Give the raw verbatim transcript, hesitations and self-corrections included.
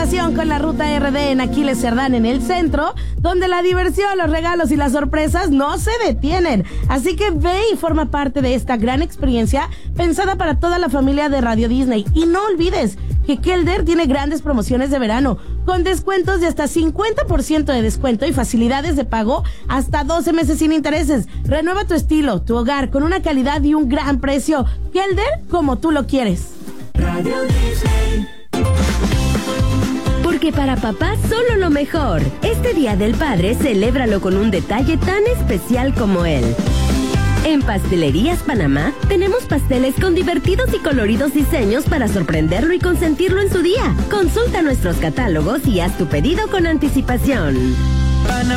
ocasión con la Ruta R D en Aquiles Cerdán en el centro, donde la diversión, los regalos y las sorpresas no se detienen. Así que ve y forma parte de esta gran experiencia pensada para toda la familia de Radio Disney. Y no olvides que Kelder tiene grandes promociones de verano, con descuentos de hasta cincuenta por ciento de descuento y facilidades de pago hasta doce meses sin intereses. Renueva tu estilo, tu hogar, con una calidad y un gran precio. Kelder, como tú lo quieres. Radio Disney. Porque para papá solo lo mejor. Este Día del Padre, celébralo con un detalle tan especial como él. En Pastelerías Panamá tenemos pasteles con divertidos y coloridos diseños para sorprenderlo y consentirlo en su día. Consulta nuestros catálogos y haz tu pedido con anticipación. Panamá.